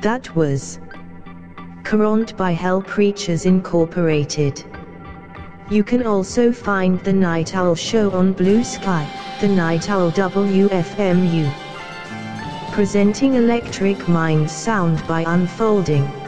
That was Current by Hell Preachers Incorporated. You can also find The Night Owl Show on Blue Sky, The Night Owl WFMU. Presenting Electric Minds Sound by Unfolding.